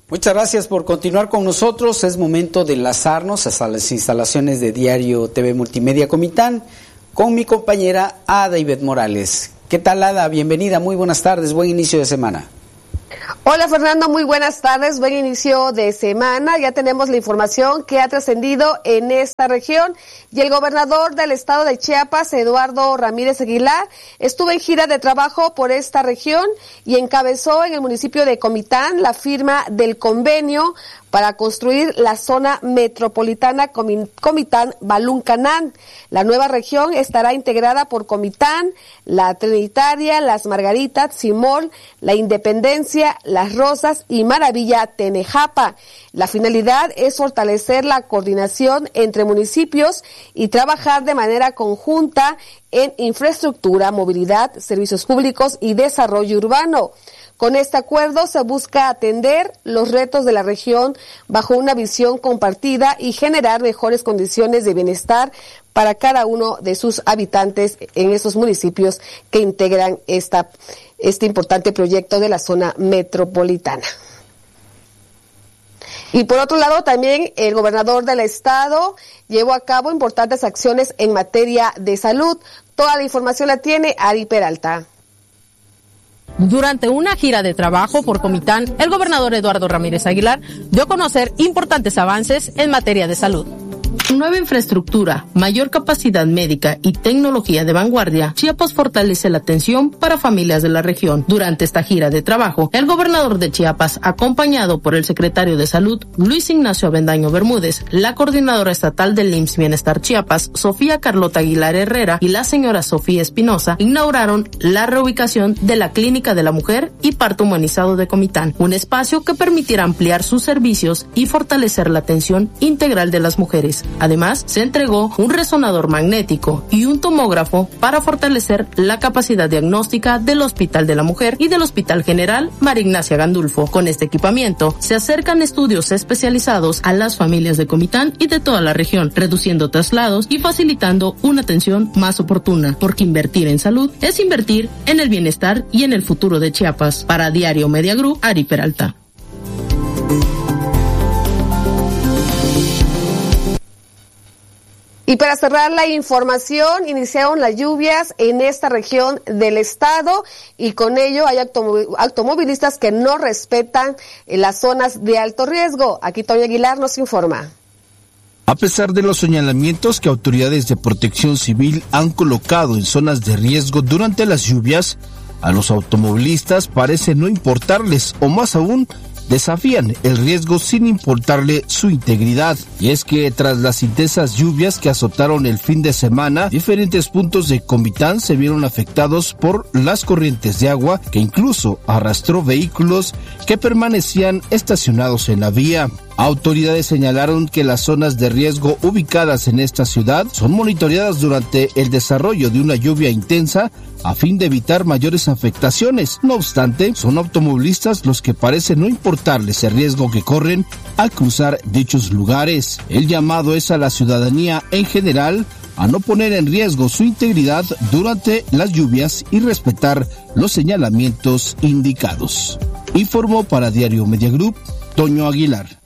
Muchas gracias por continuar con nosotros. Es momento de enlazarnos hasta las instalaciones de Diario TV Multimedia Comitán con mi compañera Ada Ivette Morales. ¿Qué tal, Ada? Bienvenida, muy buenas tardes, buen inicio de semana. Hola Fernando, muy buenas tardes, buen inicio de semana. Ya tenemos la información que ha trascendido en esta región y el gobernador del estado de Chiapas, Eduardo Ramírez Aguilar, estuvo en gira de trabajo por esta región y encabezó en el municipio de Comitán la firma del convenio para construir la zona metropolitana Comitán-Balún-Canán. La nueva región estará integrada por Comitán, La Trinitaria, Las Margaritas, Simol, La Independencia, Las Rosas y Maravilla Tenejapa. La finalidad es fortalecer la coordinación entre municipios y trabajar de manera conjunta en infraestructura, movilidad, servicios públicos y desarrollo urbano. Con este acuerdo se busca atender los retos de la región bajo una visión compartida y generar mejores condiciones de bienestar para cada uno de sus habitantes en esos municipios que integran este importante proyecto de la zona metropolitana. Y por otro lado, también el gobernador del estado llevó a cabo importantes acciones en materia de salud. Toda la información la tiene Ari Peralta. Durante una gira de trabajo por Comitán, el gobernador Eduardo Ramírez Aguilar dio a conocer importantes avances en materia de salud. Nueva infraestructura, mayor capacidad médica y tecnología de vanguardia, Chiapas fortalece la atención para familias de la región. Durante esta gira de trabajo, el gobernador de Chiapas, acompañado por el secretario de Salud, Luis Ignacio Avendaño Bermúdez, la coordinadora estatal del IMSS Bienestar Chiapas, Sofía Carlota Aguilar Herrera, y la señora Sofía Espinosa, inauguraron la reubicación de la Clínica de la Mujer y Parto Humanizado de Comitán, un espacio que permitirá ampliar sus servicios y fortalecer la atención integral de las mujeres. Además, se entregó un resonador magnético y un tomógrafo para fortalecer la capacidad diagnóstica del Hospital de la Mujer y del Hospital General María Ignacia Gandulfo. Con este equipamiento, se acercan estudios especializados a las familias de Comitán y de toda la región, reduciendo traslados y facilitando una atención más oportuna, porque invertir en salud es invertir en el bienestar y en el futuro de Chiapas. Para Diario Media Group, Ari Peralta. Y para cerrar la información, iniciaron las lluvias en esta región del estado y con ello hay automovilistas que no respetan las zonas de alto riesgo. Aquí Toño Aguilar nos informa. A pesar de los señalamientos que autoridades de protección civil han colocado en zonas de riesgo durante las lluvias, a los automovilistas parece no importarles, o más aún, desafían el riesgo sin importarle su integridad. Y es que tras las intensas lluvias que azotaron el fin de semana, diferentes puntos de Comitán se vieron afectados por las corrientes de agua que incluso arrastró vehículos que permanecían estacionados en la vía. Autoridades señalaron que las zonas de riesgo ubicadas en esta ciudad son monitoreadas durante el desarrollo de una lluvia intensa a fin de evitar mayores afectaciones. No obstante, son automovilistas los que parecen no importarles el riesgo que corren al cruzar dichos lugares. El llamado es a la ciudadanía en general a no poner en riesgo su integridad durante las lluvias y respetar los señalamientos indicados. Informó para Diario Media Group, Toño Aguilar.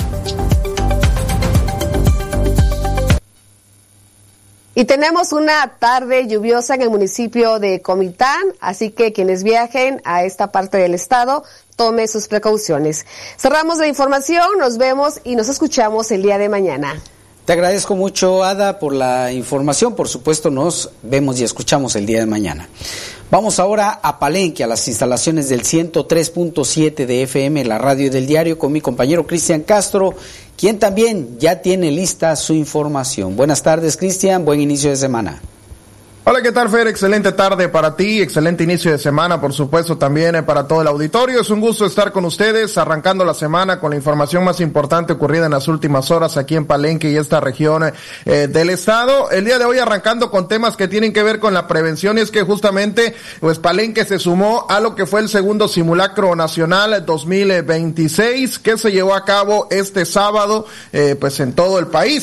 Y tenemos una tarde lluviosa en el municipio de Comitán, así que quienes viajen a esta parte del estado, tome sus precauciones. Cerramos la información, nos vemos y nos escuchamos el día de mañana. Te agradezco mucho, Ada, por la información. Por supuesto, nos vemos y escuchamos el día de mañana. Vamos ahora a Palenque, a las instalaciones del 103.7 de FM, la radio del diario, con mi compañero Cristian Castro, quien también ya tiene lista su información. Buenas tardes, Cristian, buen inicio de semana. Hola, ¿qué tal, Fer? Excelente tarde para ti, excelente inicio de semana, por supuesto, también para todo el auditorio. Es un gusto estar con ustedes, arrancando la semana con la información más importante ocurrida en las últimas horas aquí en Palenque y esta región del estado. El día de hoy arrancando con temas que tienen que ver con la prevención, y es que justamente, pues, Palenque se sumó a lo que fue el segundo simulacro nacional 2026, que se llevó a cabo este sábado, pues, en todo el país.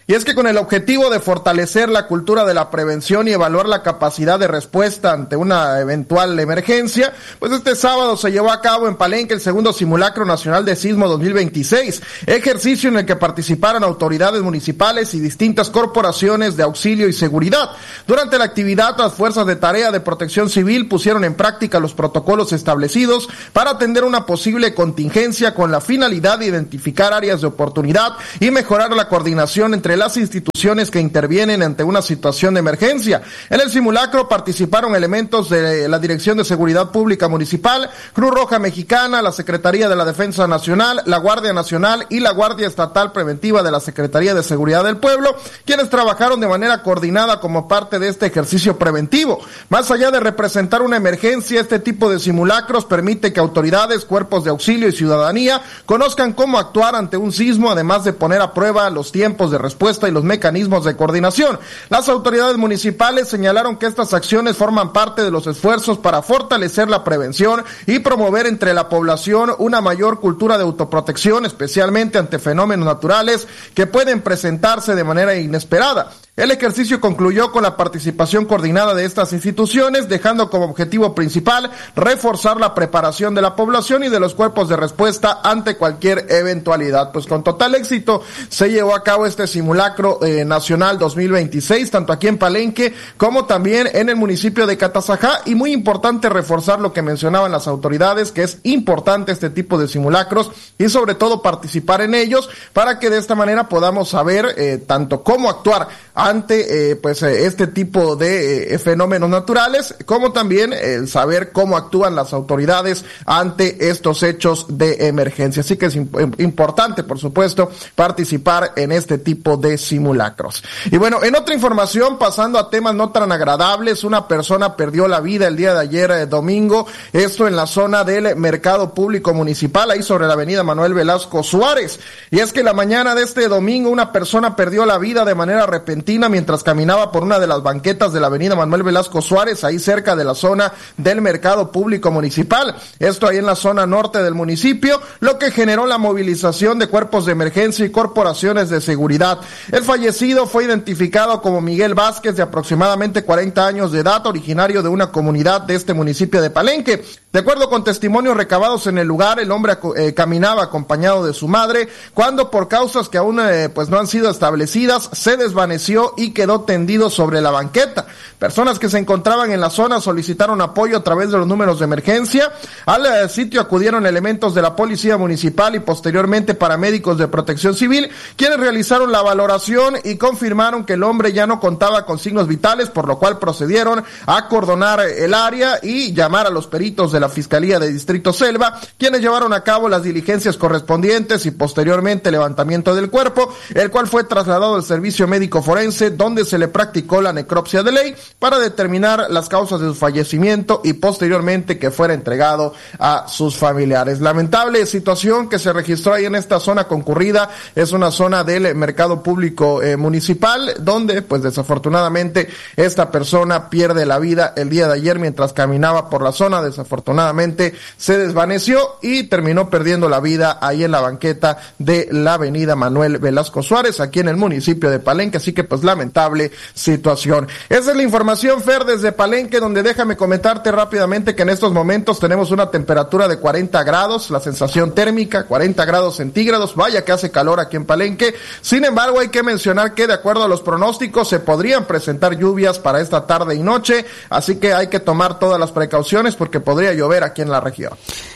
Y es que con el objetivo de fortalecer la cultura de la prevención y evaluar la capacidad de respuesta ante una eventual emergencia, pues este sábado se llevó a cabo en Palenque el segundo simulacro nacional de sismo 2026, ejercicio en el que participaron autoridades municipales y distintas corporaciones de auxilio y seguridad. Durante la actividad, las fuerzas de tarea de protección civil pusieron en práctica los protocolos establecidos para atender una posible contingencia con la finalidad de identificar áreas de oportunidad y mejorar la coordinación entre las instituciones que intervienen ante una situación de emergencia. En el simulacro participaron elementos de la Dirección de Seguridad Pública Municipal, Cruz Roja Mexicana, la Secretaría de la Defensa Nacional, la Guardia Nacional y la Guardia Estatal Preventiva de la Secretaría de Seguridad del Pueblo, quienes trabajaron de manera coordinada como parte de este ejercicio preventivo. Más allá de representar una emergencia, este tipo de simulacros permite que autoridades, cuerpos de auxilio y ciudadanía conozcan cómo actuar ante un sismo, además de poner a prueba los tiempos de respuesta y los mecanismos de coordinación. Las autoridades municipales señalaron que estas acciones forman parte de los esfuerzos para fortalecer la prevención y promover entre la población una mayor cultura de autoprotección, especialmente ante fenómenos naturales que pueden presentarse de manera inesperada. El ejercicio concluyó con la participación coordinada de estas instituciones, dejando como objetivo principal reforzar la preparación de la población y de los cuerpos de respuesta ante cualquier eventualidad. Pues con total éxito se llevó a cabo este simulacro nacional 2026, tanto aquí en Palenque como también en el municipio de Catazajá, y muy importante reforzar lo que mencionaban las autoridades, que es importante este tipo de simulacros y sobre todo participar en ellos para que de esta manera podamos saber tanto cómo actuar ante este tipo de fenómenos naturales, como también el saber cómo actúan las autoridades ante estos hechos de emergencia. Así que es importante, por supuesto, participar en este tipo de simulacros. Y bueno, en otra información, pasando a temas no tan agradables, una persona perdió la vida el día de ayer, domingo, esto en la zona del Mercado Público Municipal, ahí sobre la avenida Manuel Velasco Suárez. Y es que la mañana de este domingo una persona perdió la vida de manera repentina mientras caminaba por una de las banquetas de la avenida Manuel Velasco Suárez, ahí cerca de la zona del Mercado Público Municipal. Esto ahí en la zona norte del municipio, lo que generó la movilización de cuerpos de emergencia y corporaciones de seguridad. El fallecido fue identificado como Miguel Vázquez, de aproximadamente 40 años de edad, originario de una comunidad de este municipio de Palenque. De acuerdo con testimonios recabados en el lugar, el hombre caminaba acompañado de su madre, cuando por causas que aún no han sido establecidas, se desvaneció y quedó tendido sobre la banqueta. Personas que se encontraban en la zona solicitaron apoyo a través de los números de emergencia. Al sitio acudieron elementos de la Policía Municipal y posteriormente paramédicos de Protección Civil, quienes realizaron la valoración y confirmaron que el hombre ya no contaba con signos vitales, por lo cual procedieron a acordonar el área y llamar a los peritos de la Fiscalía de Distrito Selva, quienes llevaron a cabo las diligencias correspondientes y posteriormente levantamiento del cuerpo, el cual fue trasladado al servicio médico forense, donde se le practicó la necropsia de ley para determinar las causas de su fallecimiento y posteriormente que fuera entregado a sus familiares. Lamentable situación que se registró ahí en esta zona concurrida, es una zona del Mercado Público Municipal, donde pues desafortunadamente esta persona pierde la vida el día de ayer mientras caminaba por la zona. Desafortunadamente se desvaneció y terminó perdiendo la vida ahí en la banqueta de la avenida Manuel Velasco Suárez, aquí en el municipio de Palenque. Así que pues lamentable situación. Esa es la información, Fer, desde Palenque, donde déjame comentarte rápidamente que en estos momentos tenemos una temperatura de 40 grados, la sensación térmica 40 grados centígrados. Vaya que hace calor aquí en Palenque. Sin embargo, hay que mencionar que de acuerdo a los pronósticos se podrían presentar lluvias para esta tarde y noche, así que hay que tomar todas las precauciones porque podría llover aquí en la región.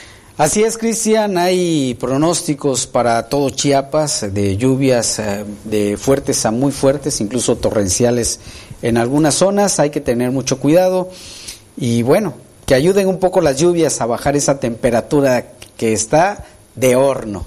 Así es, Cristian, hay pronósticos para todo Chiapas de lluvias de fuertes a muy fuertes, incluso torrenciales en algunas zonas. Hay que tener mucho cuidado y bueno, que ayuden un poco las lluvias a bajar esa temperatura que está de horno.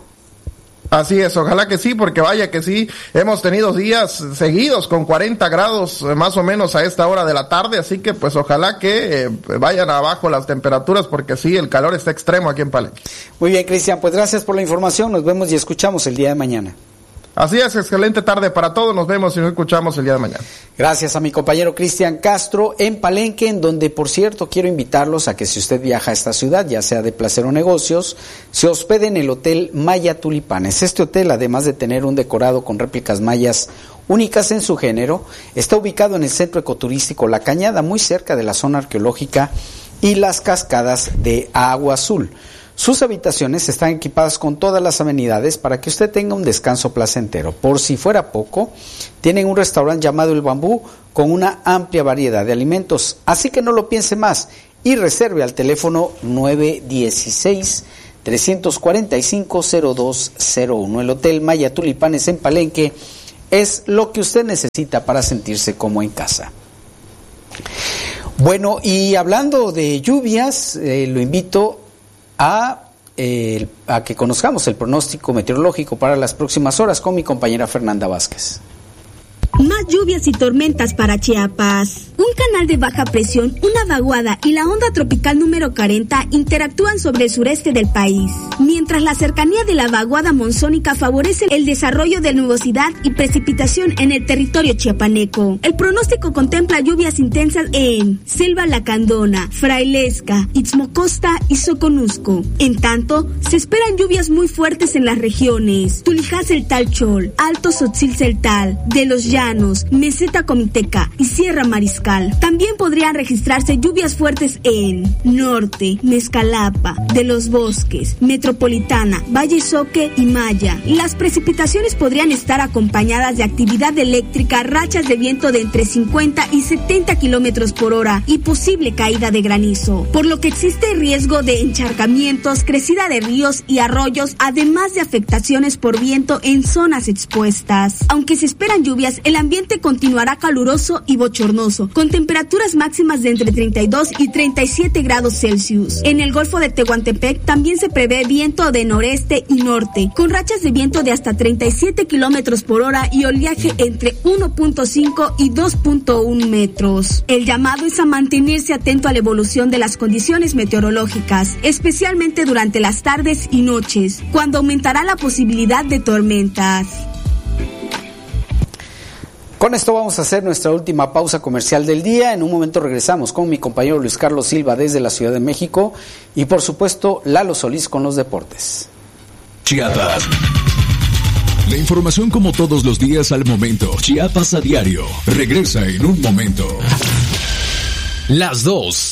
Así es, ojalá que sí, porque vaya que sí, hemos tenido días seguidos con 40 grados más o menos a esta hora de la tarde, así que pues ojalá que vayan abajo las temperaturas, porque sí, el calor está extremo aquí en Palenque. Muy bien, Cristian, pues gracias por la información, nos vemos y escuchamos el día de mañana. Así es, excelente tarde para todos, nos vemos y nos escuchamos el día de mañana. Gracias a mi compañero Cristian Castro en Palenque, en donde, por cierto, quiero invitarlos a que si usted viaja a esta ciudad, ya sea de placer o negocios, se hospede en el Hotel Maya Tulipanes. Este hotel, además de tener un decorado con réplicas mayas únicas en su género. Está ubicado en el centro ecoturístico La Cañada, muy cerca de la zona arqueológica y las cascadas de Agua Azul. Sus habitaciones están equipadas con todas las amenidades para que usted tenga un descanso placentero. Por si fuera poco, tienen un restaurante llamado El Bambú con una amplia variedad de alimentos. Así que no lo piense más y reserve al teléfono 916-345-0201. El Hotel Maya Tulipanes en Palenque es lo que usted necesita para sentirse como en casa. Bueno, y hablando de lluvias, lo invito a que conozcamos el pronóstico meteorológico para las próximas horas con mi compañera Fernanda Vázquez. Más lluvias y tormentas para Chiapas. Un canal de baja presión, una vaguada y la onda tropical número 40 interactúan sobre el sureste del país, mientras la cercanía de la vaguada monzónica favorece el desarrollo de nubosidad y precipitación en el territorio chiapaneco. El pronóstico contempla lluvias intensas en Selva Lacandona, Frailesca, Itzmocosta y Soconusco. En tanto, se esperan lluvias muy fuertes en las regiones Tulijá-Celtal-Chol, Alto Sotzil-Celtal, de los Llanos, Meseta Comiteca y Sierra Mariscal. También podrían registrarse lluvias fuertes en Norte, Mezcalapa, de los Bosques, Metropolitana, Valle Soque y Maya. Las precipitaciones podrían estar acompañadas de actividad eléctrica, rachas de viento de entre 50 y 70 kilómetros por hora y posible caída de granizo, por lo que existe riesgo de encharcamientos, crecida de ríos y arroyos, además de afectaciones por viento en zonas expuestas. Aunque se esperan lluvias, el ambiente continuará caluroso y bochornoso, con temperaturas máximas de entre 32 y 37 grados Celsius. En el Golfo de Tehuantepec también se prevé viento de noreste y norte, con rachas de viento de hasta 37 kilómetros por hora y oleaje entre 1.5 y 2.1 metros. El llamado es a mantenerse atento a la evolución de las condiciones meteorológicas, especialmente durante las tardes y noches, cuando aumentará la posibilidad de tormentas. Con esto vamos a hacer nuestra última pausa comercial del día. En un momento regresamos con mi compañero Luis Carlos Silva desde la Ciudad de México y por supuesto Lalo Solís con los deportes. Chiapas. La información como todos los días al momento. Chiapas a diario. Regresa en un momento. Las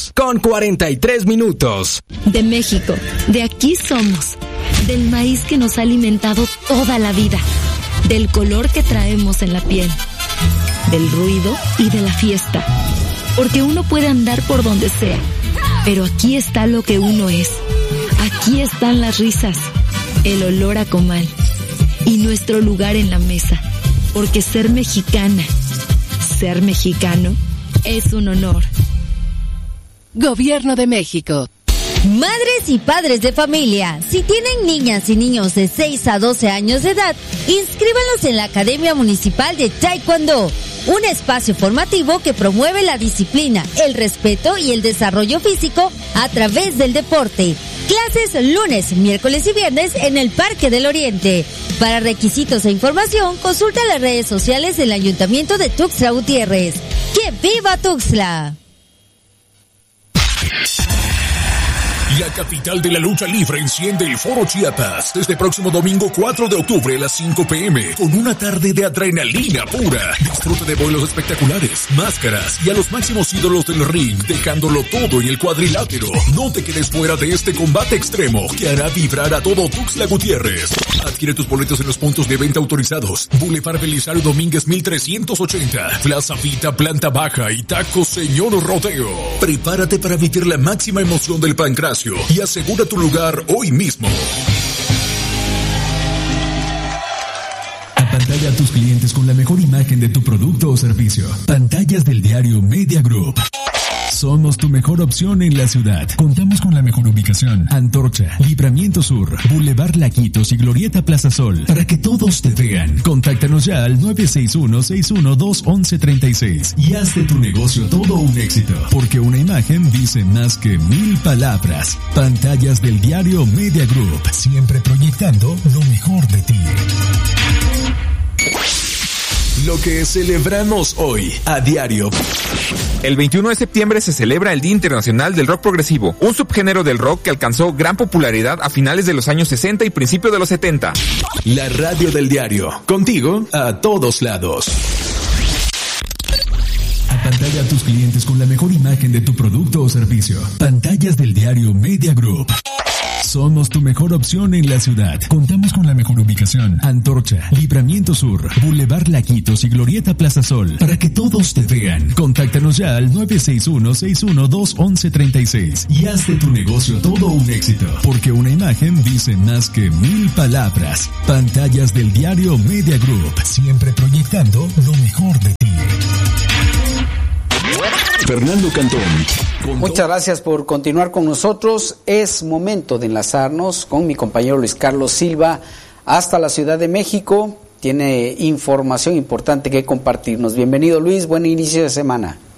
2:43. De México, de aquí somos. Del maíz que nos ha alimentado toda la vida. Del color que traemos en la piel. Del ruido y de la fiesta. Porque uno puede andar por donde sea, pero aquí está lo que uno es. Aquí están las risas, el olor a comal y nuestro lugar en la mesa. Porque ser mexicana, ser mexicano, es un honor. Gobierno de México. Madres y padres de familia, si tienen niñas y niños de 6 a 12 años de edad, inscríbanlos en la Academia Municipal de Taekwondo, un espacio formativo que promueve la disciplina, el respeto y el desarrollo físico a través del deporte. Clases lunes, miércoles y viernes en el Parque del Oriente. Para requisitos e información, consulta las redes sociales del Ayuntamiento de Tuxtla Gutiérrez. ¡Que viva Tuxtla! La capital de la lucha libre enciende el Foro Chiapas este próximo domingo 4 de octubre a las 5 p.m. con una tarde de adrenalina pura. Disfruta de vuelos espectaculares, máscaras y a los máximos ídolos del ring, dejándolo todo en el cuadrilátero. No te quedes fuera de este combate extremo que hará vibrar a todo Tuxtla Gutiérrez. Adquiere tus boletos en los puntos de venta autorizados. Boulevard Belisario Domínguez 1380, Plaza Vita, Planta Baja y Taco Señor Rodeo. Prepárate para vivir la máxima emoción del Pancracio y asegura tu lugar hoy mismo. Apantalla a tus clientes con la mejor imagen de tu producto o servicio. Pantallas del diario Media Group. Somos tu mejor opción en la ciudad. Contamos con la mejor ubicación. Antorcha, Libramiento Sur, Boulevard Laquitos y Glorieta Plaza Sol. Para que todos te vean. Contáctanos ya al 961-612-1136 y haz de tu negocio todo un éxito. Porque una imagen dice más que 1000 palabras. Pantallas del diario Media Group. Siempre proyectando lo mejor de ti. Lo que celebramos hoy a diario. El 21 de septiembre se celebra el Día Internacional del Rock Progresivo, un subgénero del rock que alcanzó gran popularidad a finales de los años 60 y principios de los 70. La radio del diario, contigo a todos lados. Apantalla a tus clientes con la mejor imagen de tu producto o servicio. Pantallas del diario Media Group. Somos tu mejor opción en la ciudad. Contamos con la mejor ubicación. Antorcha, Libramiento Sur, Boulevard Laquitos y Glorieta Plaza Sol. Para que todos te vean. Contáctanos ya al 961-612-1136 y haz de tu negocio todo un éxito. Porque una imagen dice más que 1000 palabras. Pantallas del diario Media Group. Siempre proyectando lo mejor de ti. Fernando Cantón. Muchas gracias por continuar con nosotros. Es momento de enlazarnos con mi compañero Luis Carlos Silva hasta la Ciudad de México. Tiene información importante que compartirnos. Bienvenido, Luis. Buen inicio de semana.